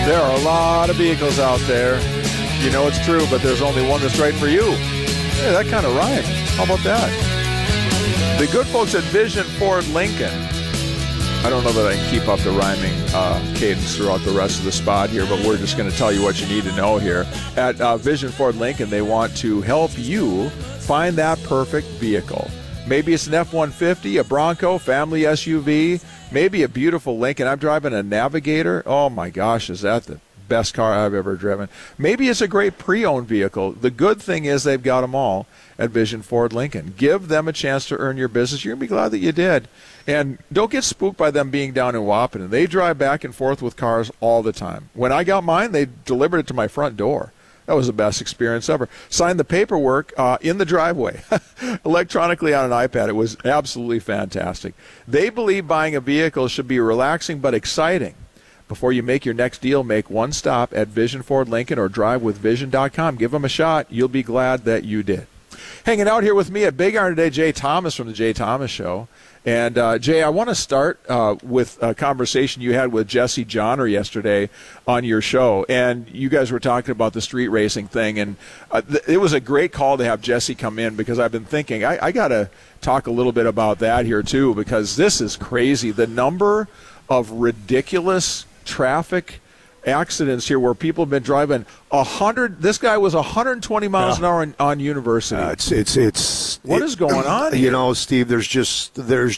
There are a lot of vehicles out there. You know it's true, but there's only one that's right for you. Hey, that kind of rhymed. How about that? The good folks at Vision Ford Lincoln. I don't know that I can keep up the rhyming cadence throughout the rest of the spot here, but we're just going to tell you what you need to know here. At Vision Ford Lincoln, they want to help you find that perfect vehicle. Maybe it's an F-150, a Bronco, family SUV, maybe a beautiful Lincoln. I'm driving a Navigator. Oh, my gosh, is that the best car I've ever driven? Maybe it's a great pre-owned vehicle. The good thing is they've got them all at Vision Ford Lincoln. Give them a chance to earn your business. You're going to be glad that you did. And don't get spooked by them being down in Wahpeton. They drive back and forth with cars all the time. When I got mine, they delivered it to my front door. That was the best experience ever. Signed the paperwork in the driveway, electronically on an iPad. It was absolutely fantastic. They believe buying a vehicle should be relaxing but exciting. Before you make your next deal, make one stop at Vision Ford Lincoln or drivewithvision.com. Give them a shot. You'll be glad that you did. Hanging out here with me at Big Iron today, Jay Thomas from the Jay Thomas Show. And, Jay, I want to start with a conversation you had with Jesse Johnner yesterday on your show. And you guys were talking about the street racing thing. And it was a great call to have Jesse come in because I've been thinking, I got to talk a little bit about that here, too, because this is crazy. The number of ridiculous traffic accidents here where people have been driving 100. This guy was 120 miles an hour on University. What is going on here? You know, Steve, there's just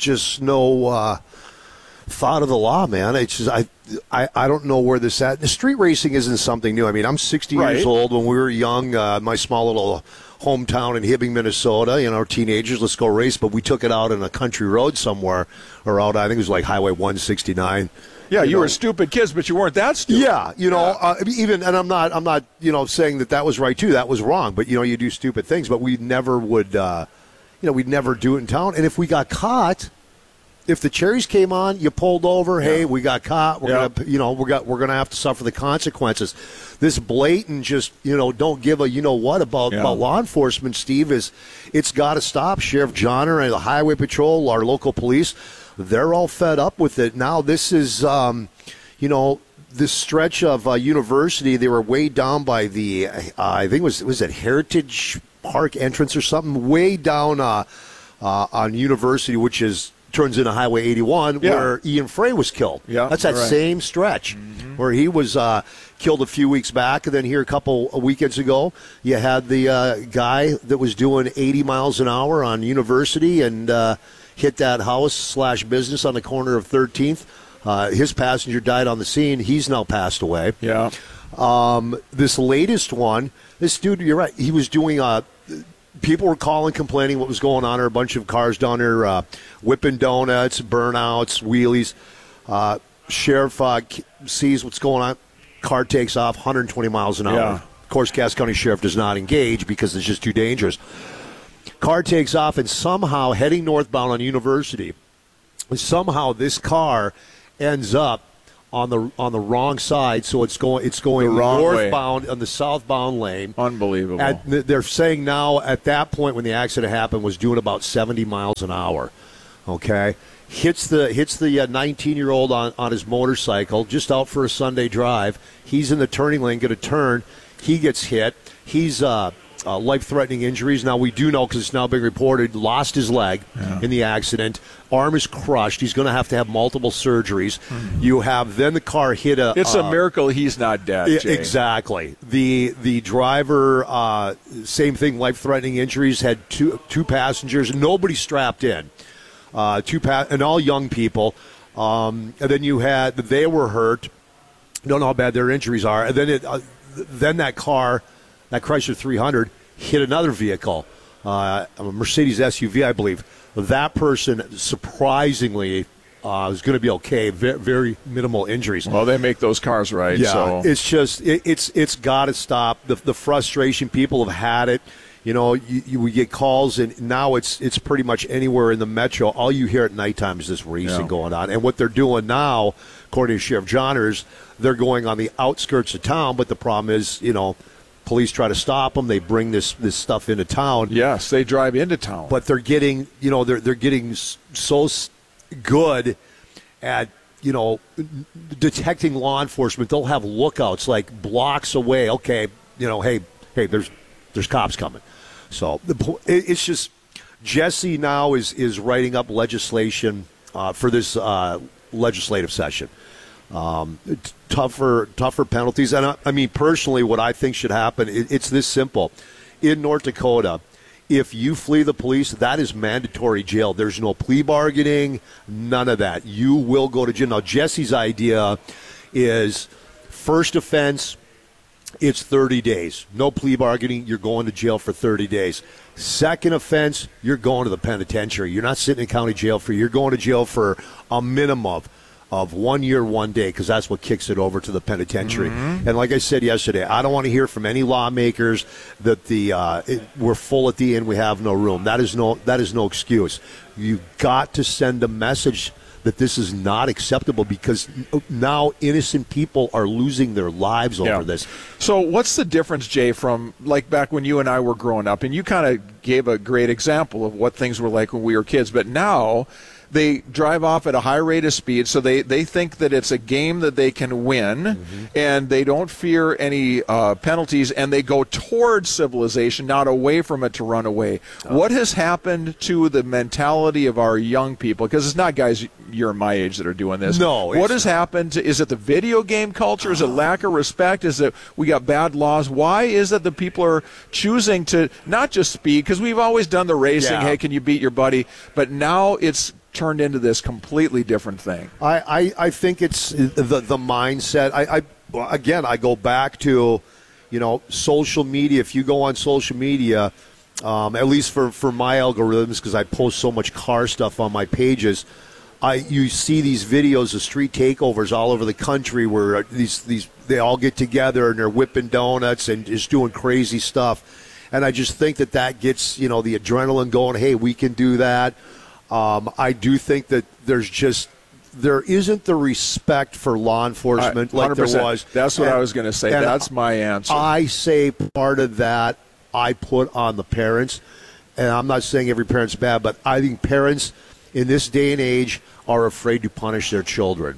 no thought of the law, man. It's just, I don't know where this at. The street racing isn't something new. I mean, I'm 60 years old. When we were young, my small little hometown in Hibbing, Minnesota, you know, our teenagers, let's go race. But we took it out on a country road somewhere, or out, I think it was like Highway 169. Yeah, you were stupid kids, but you weren't that stupid. Yeah, even, and I'm not, saying that was right too. That was wrong. But you do stupid things. But we never would, we'd never do it in town. And if we got caught, if the cherries came on, you pulled over. Yeah. Hey, we got caught. We're gonna have to suffer the consequences. This blatant, just don't give a about law enforcement. Steve, it's got to stop. Sheriff Johnner and the Highway Patrol, our local police. They're all fed up with it. Now this is, this stretch of University. They were way down by the, I think was it Heritage Park entrance or something, way down on University, which turns into Highway 81, where Ian Frey was killed. Yeah, that's that same stretch where he was killed a few weeks back. And then here a couple of weekends ago, you had the guy that was doing 80 miles an hour on University and hit that house/business on the corner of 13th. His passenger died on the scene. He's now passed away. Yeah. This latest one, this dude, you're right, he was doing people were calling, complaining what was going on. There are a bunch of cars down there whipping donuts, burnouts, wheelies. Sheriff sees what's going on. Car takes off 120 miles an hour. Yeah. Of course, Cass County Sheriff does not engage because it's just too dangerous. Car takes off and somehow heading northbound on University. Somehow this car ends up on the wrong side, so it's going northbound on the southbound lane. Unbelievable. They're saying now at that point when the accident happened was doing about 70 miles an hour. Okay, hits the 19-year-old on his motorcycle just out for a Sunday drive. He's in the turning lane, going to turn. He gets hit. He's life-threatening injuries. Now, we do know, because it's now being reported, lost his leg in the accident. Arm is crushed. He's going to have multiple surgeries. You have then the car hit a... It's a miracle he's not dead, Jay. Exactly. The driver, same thing, life-threatening injuries, had two passengers. Nobody strapped in. And all young people. And then they were hurt. Don't know how bad their injuries are. And then that car... That Chrysler 300 hit another vehicle, a Mercedes SUV, I believe. That person, surprisingly, is going to be okay. Very, very minimal injuries. Well, they make those cars right. Yeah, so. It's just it's got to stop. The frustration, people have had it. We get calls, and now it's pretty much anywhere in the metro. All you hear at nighttime is this racing going on. And what they're doing now, according to Sheriff Johners, they're going on the outskirts of town. But the problem is, police try to stop them. They bring this stuff into town. Yes, they drive into town. But they're getting, they're getting so good at, detecting law enforcement, they'll have lookouts like blocks away. Okay, hey, there's cops coming. So it's just Jesse now is writing up legislation for this legislative session. Tougher penalties. And I mean, personally, what I think should happen, it's this simple. In North Dakota, if you flee the police, that is mandatory jail. There's no plea bargaining, none of that. You will go to jail. Now, Jesse's idea is first offense, it's 30 days. No plea bargaining, you're going to jail for 30 days. Second offense, you're going to the penitentiary. You're not sitting in county jail you're going to jail for a minimum of 1 year, 1 day, because that's what kicks it over to the penitentiary. Mm-hmm. And like I said yesterday, I don't want to hear from any lawmakers that we're full at the inn, we have no room. That is no excuse. You got to send a message that this is not acceptable, because now innocent people are losing their lives over this. So what's the difference, Jay, from like back when you and I were growing up? And you kind of gave a great example of what things were like when we were kids, but now they drive off at a high rate of speed, so they think that it's a game that they can win, and they don't fear any penalties, and they go towards civilization, not away from it to run away. What has happened to the mentality of our young people? Because it's not guys your and my age that are doing this. No. What has happened? Is it the video game culture? Is it lack of respect? Is it we got bad laws? Why is it that people are choosing to not just speed? Because we've always done the racing, hey, can you beat your buddy? But now it's turned into this completely different thing. I think it's the mindset. I go back to, social media. If you go on social media, at least for my algorithms, because I post so much car stuff on my pages, you see these videos of street takeovers all over the country where they all get together and they're whipping donuts and just doing crazy stuff. And I just think that gets, the adrenaline going, hey, we can do that. I do think that there isn't the respect for law enforcement like there was. That's what I was going to say. That's my answer. I say part of that I put on the parents, and I'm not saying every parent's bad, but I think parents in this day and age are afraid to punish their children.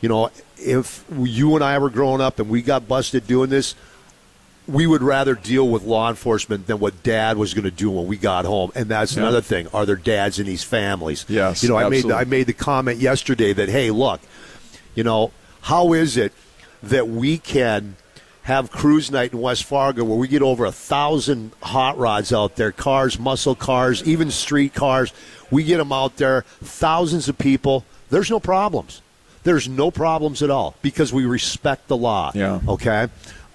If you and I were growing up and we got busted doing this, we would rather deal with law enforcement than what Dad was going to do when we got home. And that's another thing. Are there dads in these families? Yes, I made the comment yesterday that, hey, look, how is it that we can have cruise night in West Fargo where we get over 1,000 hot rods out there, cars, muscle cars, even street cars. We get them out there, thousands of people. There's no problems. There's no problems at all because we respect the law. Yeah. Okay?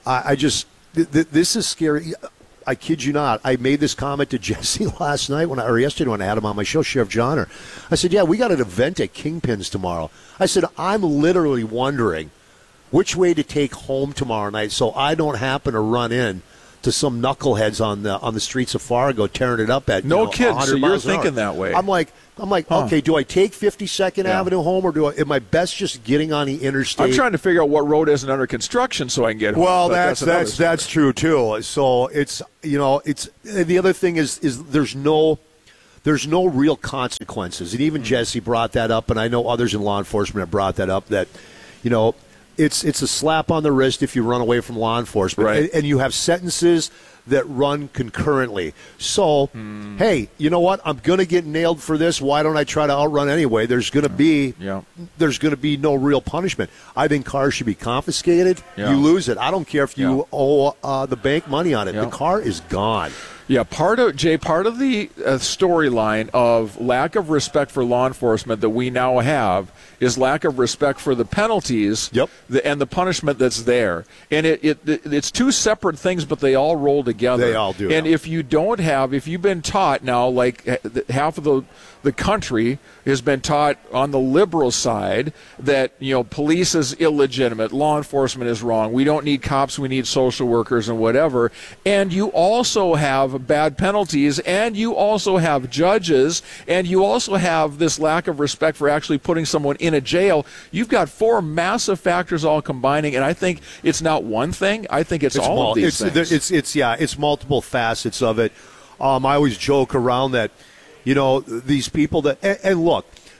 This is scary. I kid you not. I made this comment to Jesse yesterday when I had him on my show, Sheriff Johnner. I said, we got an event at Kingpins tomorrow. I said, I'm literally wondering which way to take home tomorrow night so I don't happen to run in to some knuckleheads on the streets of Fargo tearing it up at no kidding. 100 So you're miles an thinking hour. that way. I'm like, okay, do I take 52nd Avenue home, or am I best just getting on the interstate? I'm trying to figure out what road isn't under construction so I can get home. Well, that's true too. So it's the other thing is there's no real consequences, and even Jesse brought that up, and I know others in law enforcement have brought that up. That it's a slap on the wrist if you run away from law enforcement, right. and you have sentences that run concurrently. So, hey, you know what? I'm going to get nailed for this. Why don't I try to outrun anyway? There's going to be no real punishment. I think cars should be confiscated. Yeah. You lose it. I don't care if you owe the bank money on it. The car is gone. Yeah, part of the storyline of lack of respect for law enforcement that we now have is lack of respect for the penalties and the punishment that's there. And it's two separate things, but they all roll together. They all do. And if you've been taught now, like half of the country has been taught on the liberal side that police is illegitimate, law enforcement is wrong, we don't need cops, we need social workers and whatever, and you also have bad penalties, and you also have judges, and you also have this lack of respect for actually putting someone in a jail. You've got four massive factors all combining, and I think it's not one thing. I think it's all of these things. It's multiple facets of it. I always joke around that, these people that, and look,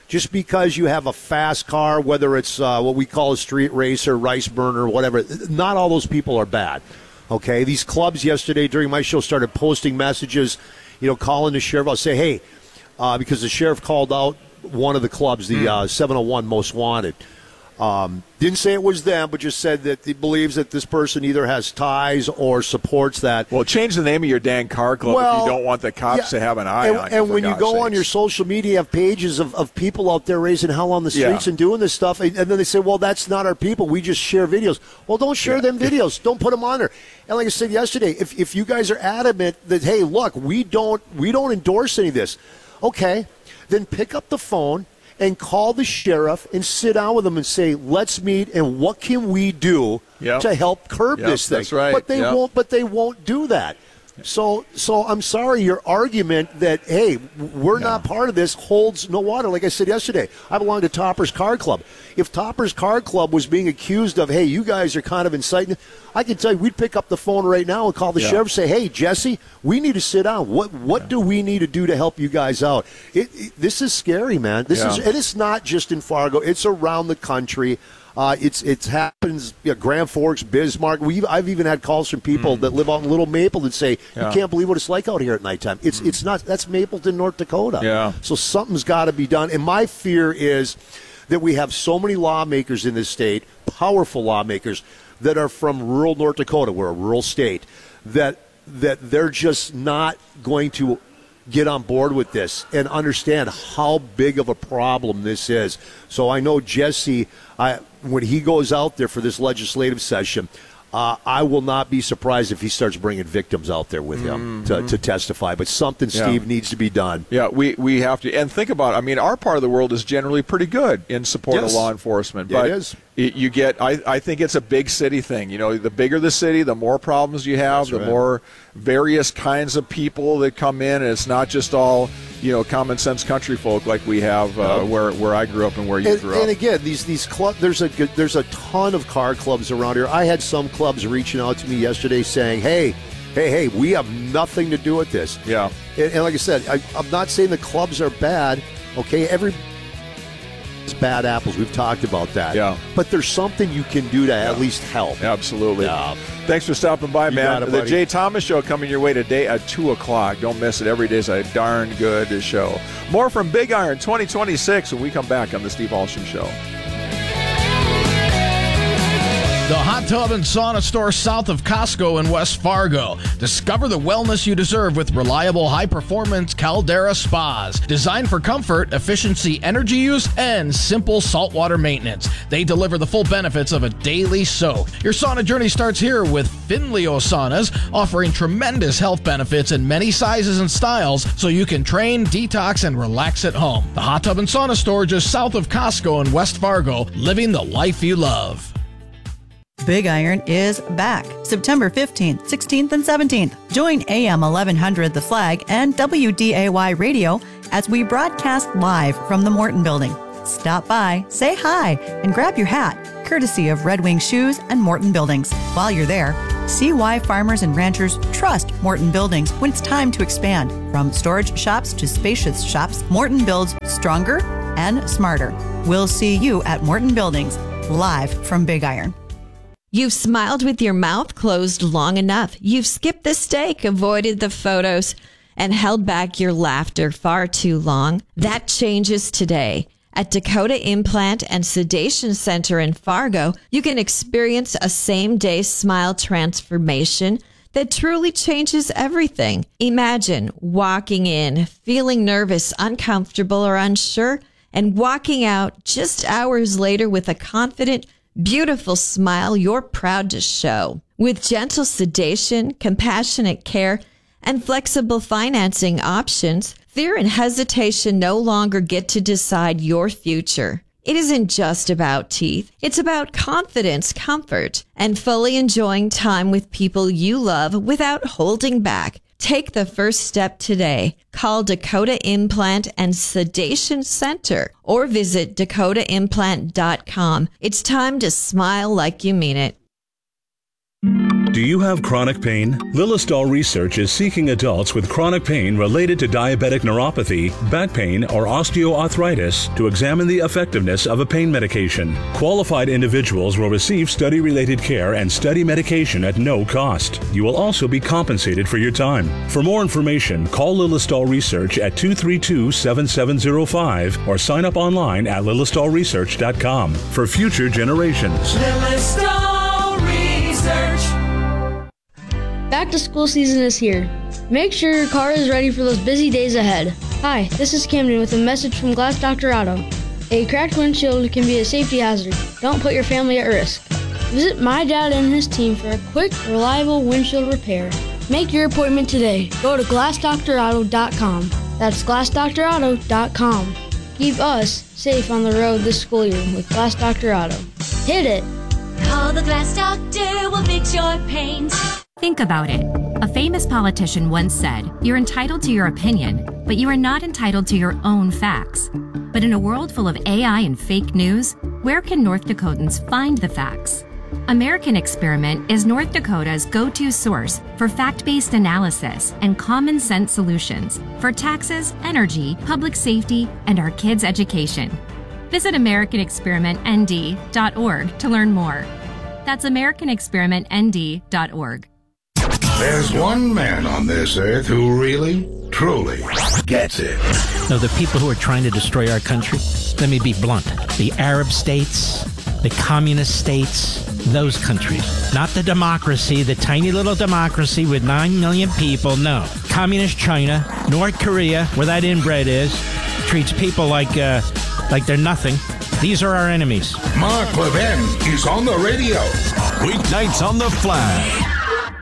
just because you have a fast car, whether it's what we call a street racer, rice burner, whatever, not all those people are bad. Okay, these clubs yesterday during my show started posting messages, calling the sheriff. I'll say, hey, because the sheriff called out one of the clubs, the 701 Most Wanted. Didn't say it was them, but just said that he believes that this person either has ties or supports that. Well, change the name of your dang car club if you don't want the cops to have an eye on you. And when you go on your social media, you have pages of people out there raising hell on the streets and doing this stuff, and then they say, well, that's not our people. We just share videos. Well, don't share them videos. Don't put them on there. And like I said yesterday, if you guys are adamant that, hey, look, we don't endorse any of this, okay, then pick up the phone and call the sheriff and sit down with them and say, let's meet, and what can we do to help curb this thing? That's right. But they won't do that. So I'm sorry, your argument that, hey, we're not part of this holds no water. Like I said yesterday, I belong to Topper's Car Club. If Topper's Car Club was being accused of, hey, you guys are kind of inciting, I can tell you we'd pick up the phone right now and call the sheriff and say, hey, Jesse, we need to sit down. What do we need to do to help you guys out? This is scary, man. And it's not just in Fargo. It's around the country. It happens, Grand Forks, Bismarck. I've even had calls from people that live out in Little Maple that say, you can't believe what it's like out here at nighttime. It's not. That's Mapleton, North Dakota. Yeah. So something's got to be done. And my fear is that we have so many lawmakers in this state, powerful lawmakers, that are from rural North Dakota. We're a rural state. That they're just not going to get on board with this and understand how big of a problem this is. So I know Jesse, when he goes out there for this legislative session, I will not be surprised if he starts bringing victims out there with him to testify. But something, Steve, needs to be done. Yeah, we have to. And think about it. I mean, our part of the world is generally pretty good in support of law enforcement. But it is. You get, I think it's a big city thing. The bigger the city, the more problems you have, the more various kinds of people that come in. And it's not just all, common sense country folk like we have where I grew up and where you grew up. And again, these clubs, there's a ton of car clubs around here. I had some clubs reaching out to me yesterday saying, hey, we have nothing to do with this. Yeah. And like I said, I'm not saying the clubs are bad. Okay, bad apples. We've talked about that. Yeah. But there's something you can do to at least help. Absolutely. Thanks for stopping by, man. The Jay Thomas Show coming your way today at 2 o'clock. Don't miss it. Every day is a darn good show. More from Big Iron 2026 when we come back on the Steve Alsham Show. The Hot Tub and Sauna Store south of Costco in West Fargo. Discover the wellness you deserve with reliable, high-performance Caldera spas. Designed for comfort, efficiency, energy use, and simple saltwater maintenance. They deliver the full benefits of a daily soak. Your sauna journey starts here with Finleo Saunas, offering tremendous health benefits in many sizes and styles so you can train, detox, and relax at home. The Hot Tub and Sauna Store just south of Costco in West Fargo, living the life you love. Big Iron is back September 15th, 16th, and 17th. Join AM 1100 The Flag and WDAY Radio as we broadcast live from the Morton Building. Stop by, say hi, and grab your hat, courtesy of Red Wing Shoes and Morton Buildings. While you're there, see why farmers and ranchers trust Morton Buildings when it's time to expand. From storage shops to spacious shops, Morton builds stronger and smarter. We'll see you at Morton Buildings, live from Big Iron. You've smiled with your mouth closed long enough. You've skipped the steak, avoided the photos, and held back your laughter far too long. That changes today. At Dakota Implant and Sedation Center in Fargo, you can experience a same-day smile transformation that truly changes everything. Imagine walking in, feeling nervous, uncomfortable, or unsure, and walking out just hours later with a confident, beautiful smile you're proud to show. With gentle sedation, compassionate care, and flexible financing options, fear and hesitation no longer get to decide your future. It isn't just about teeth. It's about confidence, comfort, and fully enjoying time with people you love without holding back. Take the first step today. Call Dakota Implant and Sedation Center or visit dakotaimplant.com. It's time to smile like you mean it. Do you have chronic pain? Lillistal Research is seeking adults with chronic pain related to diabetic neuropathy, back pain, or osteoarthritis to examine the effectiveness of a pain medication. Qualified individuals will receive study-related care and study medication at no cost. You will also be compensated for your time. For more information, call Lillistal Research at 232-7705 or sign up online at lillistalresearch.com for future generations. Lillistal Research. Back to school season is here. Make sure your car is ready for those busy days ahead. Hi, this is Camden with a message from Glass Doctor Auto. A cracked windshield can be a safety hazard. Don't put your family at risk. Visit my dad and his team for a quick, reliable windshield repair. Make your appointment today. Go to glassdoctorauto.com. That's glassdoctorauto.com. Keep us safe on the road this school year with Glass Doctor Auto. Hit it! Call the Glass Doctor, we'll fix your paint. Think about it. A famous politician once said, "You're entitled to your opinion, but you are not entitled to your own facts." But in a world full of AI and fake news, where can North Dakotans find the facts? American Experiment is North Dakota's go-to source for fact-based analysis and common sense solutions for taxes, energy, public safety, and our kids' education. Visit AmericanExperimentND.org to learn more. That's AmericanExperimentND.org. There's one man on this earth who really, truly gets it. No, the people who are trying to destroy our country, let me be blunt, the Arab states, the communist states, those countries. Not the democracy, the tiny little democracy with 9 million people, no. Communist China, North Korea, where that inbred is, treats people like they're nothing. These are our enemies. Mark Levin is on the radio. Weeknights on the Flag.